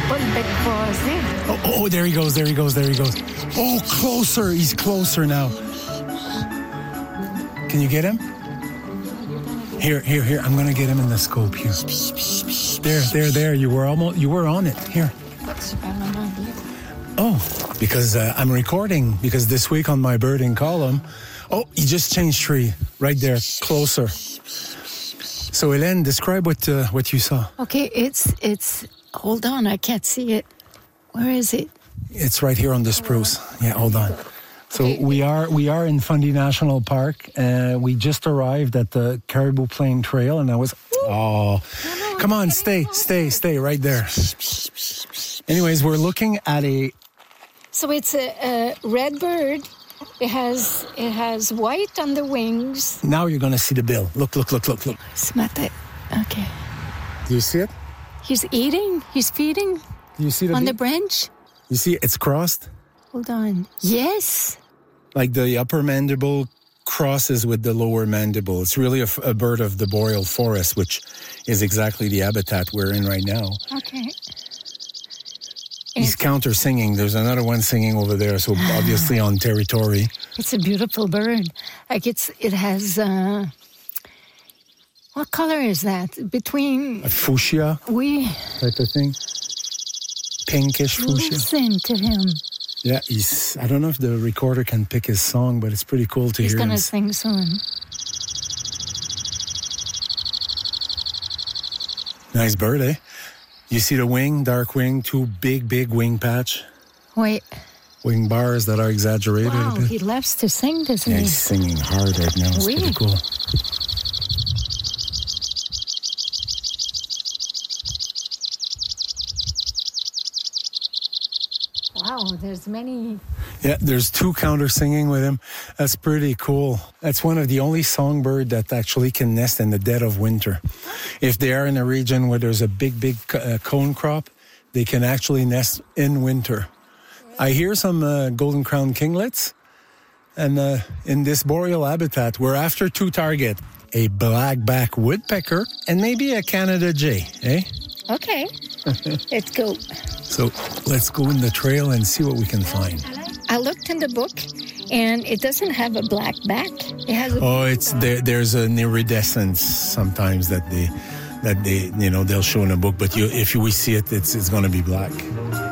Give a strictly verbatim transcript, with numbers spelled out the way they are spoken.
pas le bec croisé. Oh, oh, there he goes, there he goes, there he goes. Oh, closer. He's closer now. Can you get him? Here, here, here. I'm going to get him in the scope here. There, there, there. You were almost, you were on it. Here. Oh, because uh, I'm recording, because this week on my birding column, oh, he just changed tree right there, closer. So, Hélène, describe what uh, what you saw. Okay, it's, it's, hold on, I can't see it. Where is it? It's right here on the spruce. Yeah, hold on. So we are we are in Fundy National Park. Uh, we just arrived at the Caribou Plain Trail, and I was, oh, come on, stay, stay, stay right there. Anyways, we're looking at a... So it's a, a red bird. It has it has white on the wings. Now you're going to see the bill. Look, look, look, look, look. It's not that. Okay. Do you see it? He's eating. He's feeding. Do you see the on bill? the branch? You see it's crossed? Hold on. Yes. Like the upper mandible crosses with the lower mandible. It's really a, a bird of the boreal forest, which is exactly the habitat we're in right now. Okay. He's counter singing. There's another one singing over there, so obviously on territory. It's a beautiful bird. Like it's, it has, uh, what color is that? Between... A fuchsia we type of thing. Pinkish fuchsia. Listen to him. Yeah, he's, I don't know if the recorder can pick his song, but it's pretty cool to he's hear him. He's going to sing soon. Nice bird, eh? You see the wing, dark wing, two big, big wing patch. Wait. Wing bars that are exaggerated wow, a bit. He loves to sing, doesn't yeah, he? He's singing hard right now. It's oui. pretty cool. Wow, there's many. Yeah, there's two counter singing with him. That's pretty cool. That's one of the only songbird that actually can nest in the dead of winter. If they are in a region where there's a big, big uh, cone crop, they can actually nest in winter. I hear some uh, golden crown kinglets, and uh, in this boreal habitat, we're after two targets, a blackback woodpecker and maybe a Canada jay, eh? Okay, let's go. So let's go in the trail and see what we can find. I looked in the book, and it doesn't have a black back. It has a oh, it's there. There's an iridescence sometimes that they, that they, you know, they'll show in a book. But you, if we see it, it's it's going to be black.